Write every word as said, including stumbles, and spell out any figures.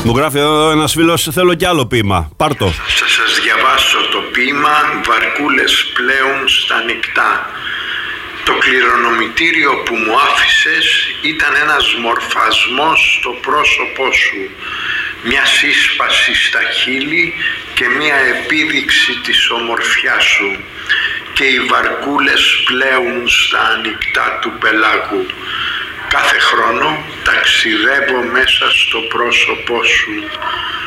Μου γράφει εδώ ένας φίλος, θέλω κι άλλο ποίημα. Πάρ' το. Θα σας διαβάσω το ποίημα «Βαρκούλες πλέουν στα νυχτά». Το κληρονομητήριο που μου άφησες ήταν ένας μορφασμός στο πρόσωπό σου, μια σύσπαση στα χείλη και μια επίδειξη της ομορφιάς σου. Και οι βαρκούλες πλέουν στα ανοιχτά του πελάγου. Κάθε χρόνο ταξιδεύω μέσα στο πρόσωπό σου.